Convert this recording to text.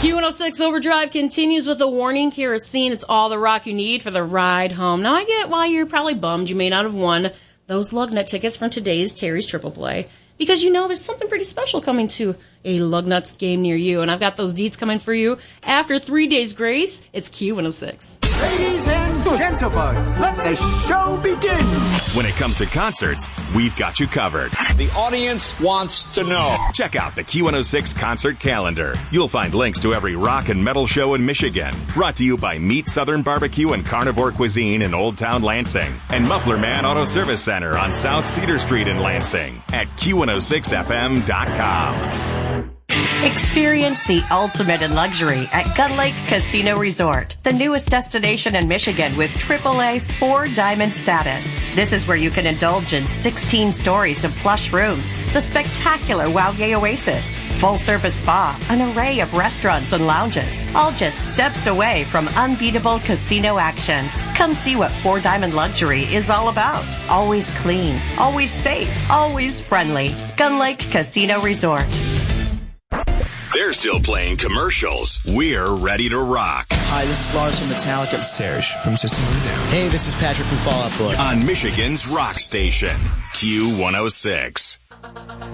Q106 Overdrive continues with a warning. Kerosene, it's all the rock you need for the ride home. Now, I get why you're probably bummed you may not have won those Lugnut tickets from today's Terry's Triple Play. Because you know there's something pretty special coming to a Lugnuts game near you. And I've got those deets coming for you. After 3 days grace, it's Q106. Ladies and gentlemen, let the show begin. When it comes to concerts, we've got you covered. The audience wants to know. Check out the Q106 concert calendar. You'll find links to every rock and metal show in Michigan. Brought to you by Meat Southern Barbecue and Carnivore Cuisine in Old Town Lansing. And Muffler Man Auto Service Center on South Cedar Street in Lansing. At Q106FM.com. Experience the ultimate in luxury at Gun Lake Casino Resort, the newest destination in Michigan with AAA 4-diamond status. This is where you can indulge in 16 stories of plush rooms, the spectacular Wowye Oasis, full-service spa, an array of restaurants and lounges, all just steps away from unbeatable casino action. Come see what 4-diamond luxury is all about. Always clean, always safe, always friendly. Gun Lake Casino Resort. They're still playing commercials. We're ready to rock. Hi, this is Lars from Metallica. Serge from System of a Down. Hey, this is Patrick from Fall Out Boy. On Michigan's rock station, Q106.